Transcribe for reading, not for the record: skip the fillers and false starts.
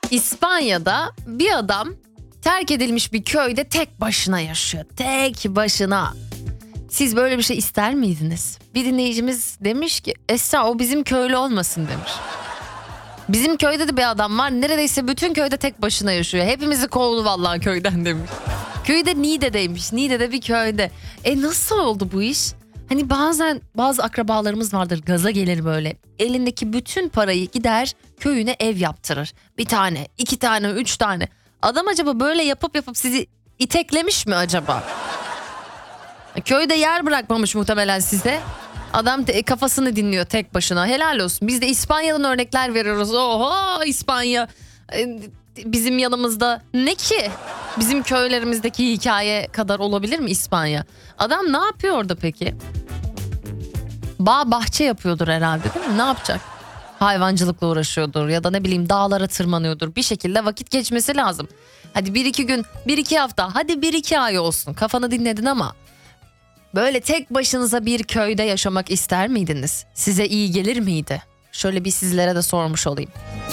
İspanya'da bir adam terk edilmiş bir köyde tek başına yaşıyor. Tek başına. Siz böyle bir şey ister miydiniz? Bir dinleyicimiz demiş ki Esra o bizim köylü olmasın demiş. Bizim köyde de bir adam var, neredeyse bütün köyde tek başına yaşıyor. Hepimizi kovdu vallahi köyden demiş. Köyde Niğde'deymiş. Niğde'de bir köyde. Nasıl oldu bu iş? Hani bazen bazı akrabalarımız vardır, gaza gelir böyle. Elindeki bütün parayı gider köyüne ev yaptırır. Bir tane, 2 tane, 3 tane. Adam acaba böyle yapıp sizi iteklemiş mi acaba? Köyde yer bırakmamış muhtemelen size. Adam kafasını dinliyor tek başına. Helal olsun. Biz de İspanya'dan örnekler veriyoruz. Oho İspanya bizim yanımızda. Ne ki? Bizim köylerimizdeki hikaye kadar olabilir mi İspanya? Adam ne yapıyor orada peki? Bağ bahçe yapıyordur herhalde değil mi? Ne yapacak? Hayvancılıkla uğraşıyordur ya da ne bileyim dağlara tırmanıyordur. Bir şekilde vakit geçmesi lazım. Hadi 1-2 gün, 1-2 hafta, hadi 1-2 ay olsun. Kafanı dinledin ama böyle tek başınıza bir köyde yaşamak ister miydiniz? Size iyi gelir miydi? Şöyle bir sizlere de sormuş olayım.